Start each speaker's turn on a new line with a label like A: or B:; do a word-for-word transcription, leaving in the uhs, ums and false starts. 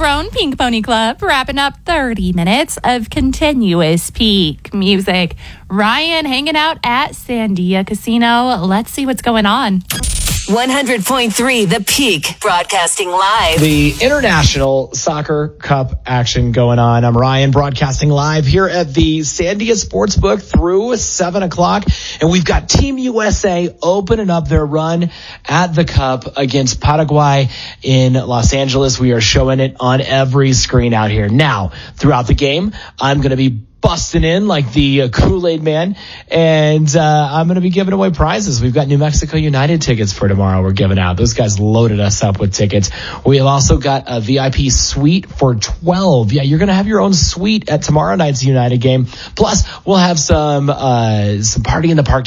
A: Roan Pink Pony Club, wrapping up thirty minutes of continuous peak music. Ryan hanging out at Sandia Casino. Let's see what's going on.
B: one hundred point three The Peak, broadcasting live.
C: The International Soccer Cup action going on. I'm Ryan, broadcasting live here at the Sandia Sportsbook through seven o'clock. And we've got Team U S A opening up their run at the Cup against Paraguay in Los Angeles. We are showing it on every screen out here. Now, throughout the game, I'm going to be busting in like the uh, Kool-Aid man, and uh, I'm going to be giving away prizes. We've got New Mexico United tickets for tomorrow we're giving out. Those guys loaded us up with tickets. We have also got a V I P suite for twelve. Yeah, you're going to have your own suite at tomorrow night's United game. Plus, we'll have some uh, some Party in the Park